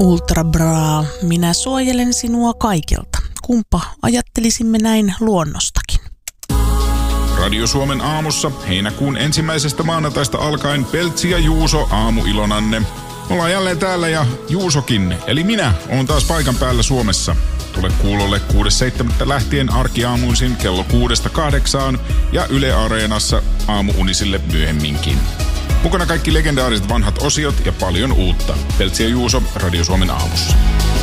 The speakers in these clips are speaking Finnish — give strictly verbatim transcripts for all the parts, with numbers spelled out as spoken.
Ultra Bra, minä suojelen sinua kaikilta. Kumpa ajattelisimme näin luonnostakin. Radio Suomen aamussa heinäkuun ensimmäisestä maanantaista alkaen Peltsi ja Juuso aamuilonanne. Ollaan jälleen täällä ja Juusokin, eli minä, oon taas paikan päällä Suomessa. Tule kuulolle kuudes seitsemättä lähtien arkiaamuisin kello kuudesta kahdeksaan ja Yle Areenassa aamuunisille myöhemminkin. Mukana kaikki legendaariset vanhat osiot ja paljon uutta. Peltsi ja Juuso Radio Suomen aamussa.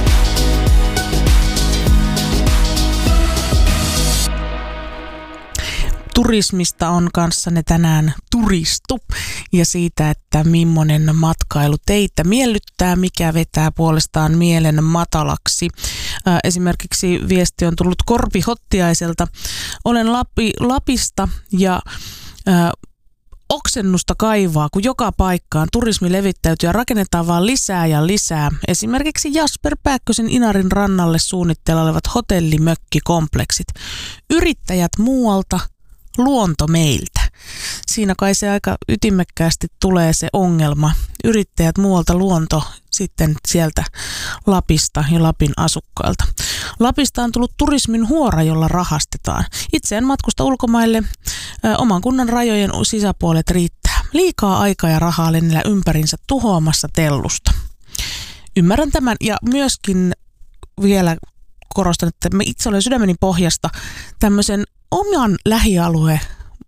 Turismista on kanssanne tänään turistu ja siitä, että millainen matkailu teitä miellyttää, mikä vetää puolestaan mielen matalaksi. Esimerkiksi viesti on tullut Korpi Hottiaiselta. Olen Lapi, Lapista ja ää, oksennusta kaivaa, kun joka paikkaan turismi levittäytyy ja rakennetaan vaan lisää ja lisää. Esimerkiksi Jasper Pääkkösen Inarin rannalle suunnitteilla olevat hotellimökkikompleksit. Yrittäjät muualta, luonto meiltä. Siinä kai se aika ytimekkäästi tulee se ongelma. Yrittäjät muualta, luonto sitten sieltä Lapista ja Lapin asukkailta. Lapista on tullut turismin huora, jolla rahastetaan. Itse en matkusta ulkomaille. Ö, oman kunnan rajojen sisäpuolet riittää. Liikaa aikaa ja rahaa lennellä ympärinsä tuhoamassa tellusta. Ymmärrän tämän ja myöskin vielä korostan, että mä itse olen sydämeni pohjasta tämmöisen oman lähialueen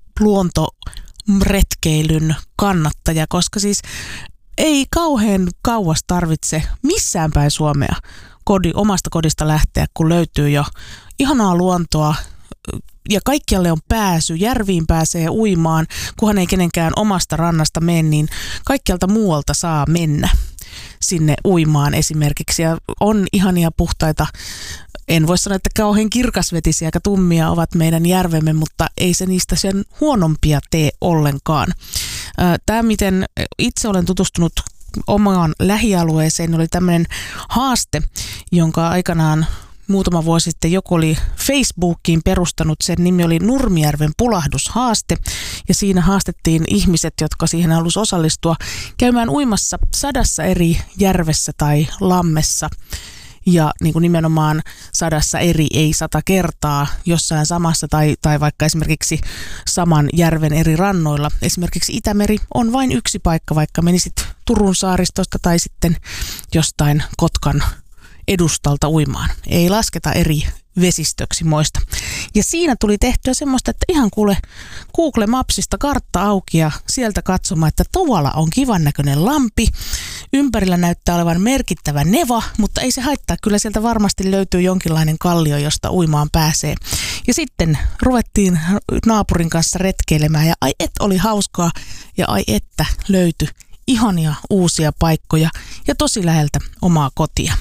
luontoretkeilyn kannattaja, koska siis ei kauhean kauas tarvitse missään päin Suomea kodi, omasta kodista lähteä, kun löytyy jo ihanaa luontoa ja kaikkialle on pääsy, järviin pääsee uimaan, kunhan ei kenenkään omasta rannasta mene, niin kaikkialta muualta saa mennä sinne uimaan esimerkiksi ja on ihania puhtaita. En voi sanoa, että kauhean kirkasvetisiä ja tummia ovat meidän järvemme, mutta ei se niistä sen huonompia tee ollenkaan. Tämä, miten itse olen tutustunut omaan lähialueeseen, oli tämmöinen haaste, jonka aikanaan muutama vuosi sitten joku oli Facebookiin perustanut. Sen nimi oli Nurmijärven pulahdushaaste ja siinä haastettiin ihmiset, jotka siihen halusi osallistua, käymään uimassa sadassa eri järvessä tai lammessa. Ja niin kuin nimenomaan sadassa eri, ei sata kertaa jossain samassa tai, tai vaikka esimerkiksi saman järven eri rannoilla. Esimerkiksi Itämeri on vain yksi paikka, vaikka menisit Turun saaristosta tai sitten jostain Kotkan edustalta uimaan. Ei lasketa eri vesistöksi moista. Ja siinä tuli tehtyä semmoista, että ihan kuule Google Mapsista kartta auki ja sieltä katsomaan, että tuolla on kivan näköinen lampi. Ympärillä näyttää olevan merkittävä neva, mutta ei se haittaa. Kyllä sieltä varmasti löytyy jonkinlainen kallio, josta uimaan pääsee. Ja sitten ruvettiin naapurin kanssa retkeilemään ja ai et oli hauskaa ja ai että löytyi ihania uusia paikkoja ja tosi läheltä omaa kotia.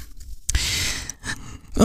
Öö,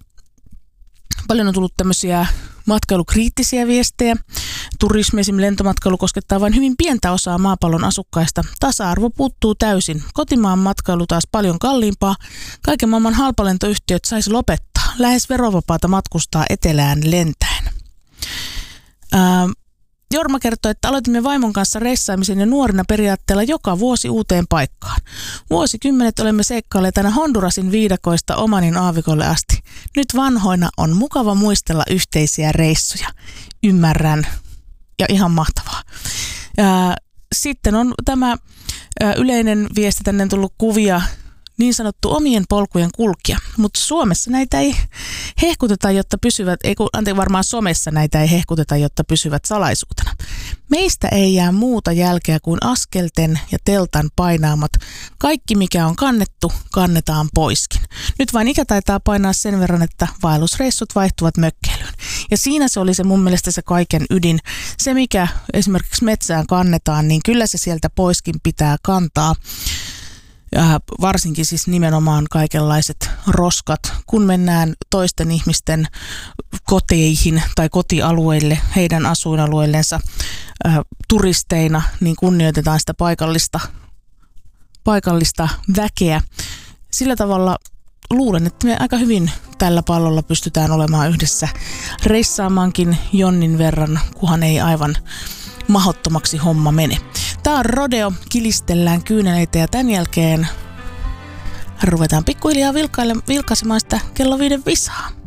paljon on tullut tämmöisiä matkailukriittisiä viestejä. Turismi, esimerkiksi lentomatkailu, koskettaa vain hyvin pientä osaa maapallon asukkaista. Tasa-arvo puuttuu täysin. Kotimaan matkailu taas paljon kalliimpaa. Kaiken maailman halpalentoyhtiöt saisi lopettaa. Lähes verovapaata matkustaa etelään lentäen. Öö, Jorma kertoi, että aloitimme vaimon kanssa reissaamisen ja nuorina periaatteella joka vuosi uuteen paikkaan. Vuosikymmenet olemme seikkailleet aina Hondurasin viidakoista Omanin aavikolle asti. Nyt vanhoina on mukava muistella yhteisiä reissuja. Ymmärrän ja ihan mahtavaa. Ää, sitten on tämä ää, yleinen viesti, tänne on tullut kuvia, niin sanottu omien polkujen kulkija, mutta Suomessa näitä ei hehkuteta, jotta pysyvät, ei kun, anteeksi, varmaan somessa näitä ei hehkuteta, jotta pysyvät salaisuutena. Meistä ei jää muuta jälkeä kuin askelten ja teltan painaamat. Kaikki mikä on kannettu, kannetaan poiskin. Nyt vain ikä taitaa painaa sen verran, että vaellusreissut vaihtuvat mökkeilyyn. Ja siinä se oli se mun mielestä se kaiken ydin. Se mikä esimerkiksi metsään kannetaan, niin kyllä se sieltä poiskin pitää kantaa. Ja varsinkin siis nimenomaan kaikenlaiset roskat, kun mennään toisten ihmisten koteihin tai kotialueille, heidän asuinalueillensa ää, turisteina, niin kunnioitetaan sitä paikallista, paikallista väkeä. Sillä tavalla luulen, että me aika hyvin tällä pallolla pystytään olemaan yhdessä reissaamaankin jonnin verran, kunhan ei aivan mahdottomaksi homma mene. Tää on Rodeo, kilistellään kyyneleitä ja tämän jälkeen ruvetaan pikkuhiljaa vilkaisemaan sitä kello viiden visaa.